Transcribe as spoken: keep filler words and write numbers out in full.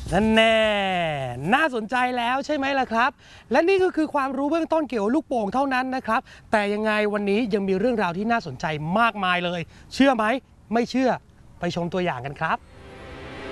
นั่นแน่น่าสนใจแล้วใช่ไหมล่ะครับและนี่ก็คือความรู้เบื้องต้นเกี่ยวกับลูกโป่งเท่านั้นนะครับแต่ยังไงวันนี้ยังมีเรื่องราวที่น่าสนใจมากมายเลยเชื่อไหมไม่เชื่อไปชมตัวอย่างกันครับ